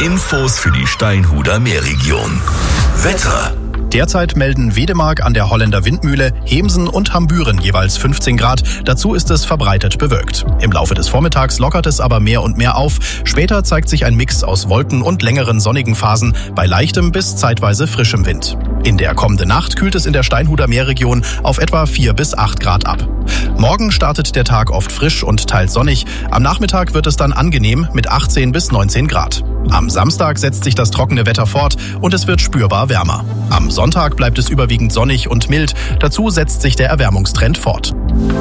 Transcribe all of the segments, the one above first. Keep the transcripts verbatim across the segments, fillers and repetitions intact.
Infos für die Steinhuder Meerregion. Wetter. Derzeit melden Wedemark an der Holländer Windmühle, Hemsen und Hambüren jeweils fünfzehn Grad. Dazu ist es verbreitet bewölkt. Im Laufe des Vormittags lockert es aber mehr und mehr auf. Später zeigt sich ein Mix aus Wolken und längeren sonnigen Phasen bei leichtem bis zeitweise frischem Wind. In der kommenden Nacht kühlt es in der Steinhuder Meerregion auf etwa vier bis acht Grad ab. Morgen startet der Tag oft frisch und teils sonnig. Am Nachmittag wird es dann angenehm mit achtzehn bis neunzehn Grad. Am Samstag setzt sich das trockene Wetter fort und es wird spürbar wärmer. Am Sonntag bleibt es überwiegend sonnig und mild. Dazu setzt sich der Erwärmungstrend fort.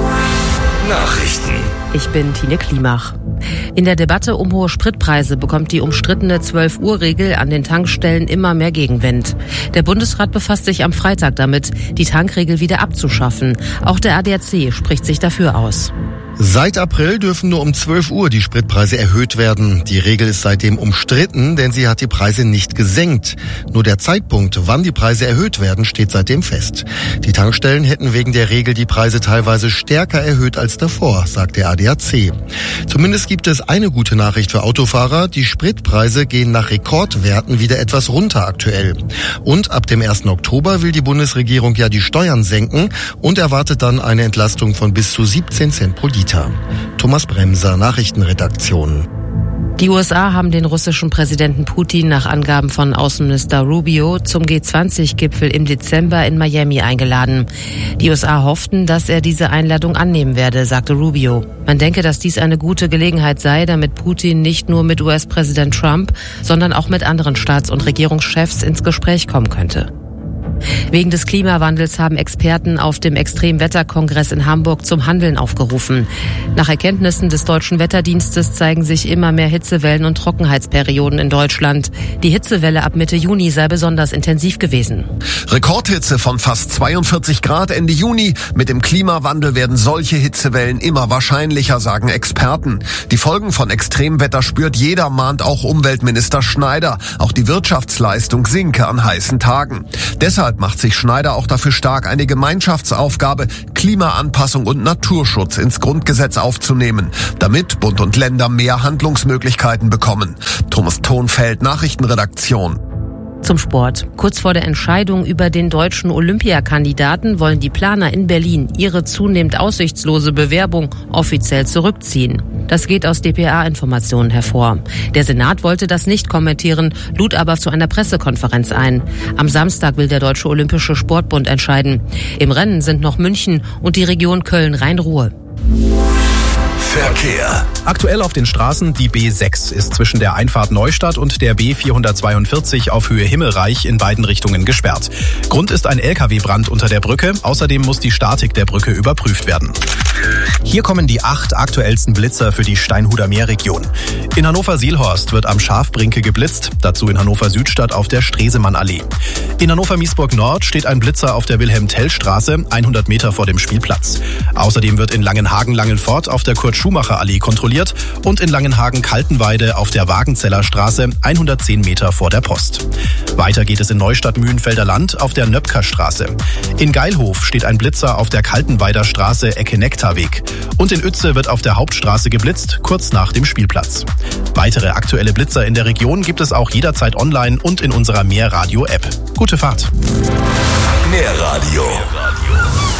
Nachrichten. Ich bin Tine Klimach. In der Debatte um hohe Spritpreise bekommt die umstrittene zwölf Uhr Regel an den Tankstellen immer mehr Gegenwind. Der Bundesrat befasst sich am Freitag damit, die Tankregel wieder abzuschaffen. Auch der A D A C spricht sich dafür aus. Seit April dürfen nur um zwölf Uhr die Spritpreise erhöht werden. Die Regel ist seitdem umstritten, denn sie hat die Preise nicht gesenkt. Nur der Zeitpunkt, wann die Preise erhöht werden, steht seitdem fest. Die Tankstellen hätten wegen der Regel die Preise teilweise stärker erhöht als davor, sagt der A D A C. Zumindest gibt es eine gute Nachricht für Autofahrer. Die Spritpreise gehen nach Rekordwerten wieder etwas runter aktuell. Und ab dem ersten Oktober will die Bundesregierung ja die Steuern senken und erwartet dann eine Entlastung von bis zu siebzehn Cent pro Liter. Thomas Bremser, Nachrichtenredaktion. Die U S A haben den russischen Präsidenten Putin nach Angaben von Außenminister Rubio zum G zwanzig Gipfel im Dezember in Miami eingeladen. Die U S A hofften, dass er diese Einladung annehmen werde, sagte Rubio. Man denke, dass dies eine gute Gelegenheit sei, damit Putin nicht nur mit U S-Präsident Trump, sondern auch mit anderen Staats- und Regierungschefs ins Gespräch kommen könnte. Wegen des Klimawandels haben Experten auf dem Extremwetterkongress in Hamburg zum Handeln aufgerufen. Nach Erkenntnissen des Deutschen Wetterdienstes zeigen sich immer mehr Hitzewellen und Trockenheitsperioden in Deutschland. Die Hitzewelle ab Mitte Juni sei besonders intensiv gewesen. Rekordhitze von fast zweiundvierzig Grad Ende Juni. Mit dem Klimawandel werden solche Hitzewellen immer wahrscheinlicher, sagen Experten. Die Folgen von Extremwetter spürt jeder, mahnt auch Umweltminister Schneider. Auch die Wirtschaftsleistung sinke an heißen Tagen. Deshalb macht sich Schneider auch dafür stark, eine Gemeinschaftsaufgabe, Klimaanpassung und Naturschutz ins Grundgesetz aufzunehmen, damit Bund und Länder mehr Handlungsmöglichkeiten bekommen. Thomas Thonfeld, Nachrichtenredaktion. Zum Sport. Kurz vor der Entscheidung über den deutschen Olympiakandidaten wollen die Planer in Berlin ihre zunehmend aussichtslose Bewerbung offiziell zurückziehen. Das geht aus D P A-Informationen hervor. Der Senat wollte das nicht kommentieren, lud aber zu einer Pressekonferenz ein. Am Samstag will der Deutsche Olympische Sportbund entscheiden. Im Rennen sind noch München und die Region Köln-Rhein-Ruhr. Verkehr. Aktuell auf den Straßen die B sechs ist zwischen der Einfahrt Neustadt und der B vierhundertzweiundvierzig auf Höhe Himmelreich in beiden Richtungen gesperrt. Grund ist ein L K W-Brand unter der Brücke. Außerdem muss die Statik der Brücke überprüft werden. Hier kommen die acht aktuellsten Blitzer für die Steinhuder Meerregion. In Hannover-Sielhorst wird am Schafbrinke geblitzt, dazu in Hannover-Südstadt auf der Stresemannallee. In Hannover-Miesburg-Nord steht ein Blitzer auf der Wilhelm-Tell-Straße, hundert Meter vor dem Spielplatz. Außerdem wird in Langenhagen-Langenfort auf der Kurt-Schumacher-Allee kontrolliert und in Langenhagen-Kaltenweide auf der Wagenzeller Straße, hundertzehn Meter vor der Post. Weiter geht es in Neustadt-Mühlenfelder Land auf der Nöpker-Straße. In Geilhof steht ein Blitzer auf der Kaltenweider Straße, Ecke Nektarweg. Und in Uetze wird auf der Hauptstraße geblitzt, kurz nach dem Spielplatz. Weitere aktuelle Blitzer in der Region gibt es auch jederzeit online und in unserer Meerradio-App. Gute Fahrt! Meerradio